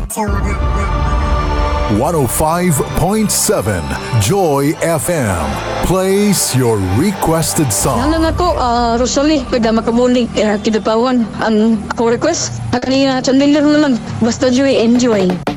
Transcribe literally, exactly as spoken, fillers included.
one oh five point seven Joy F M. Plays your requested song. Ano na to, uh, Rosalie, pwede makamuling, uh, kidapawan. Ang ako request, kanina, chandelier na lang, basta Joy, enjoy.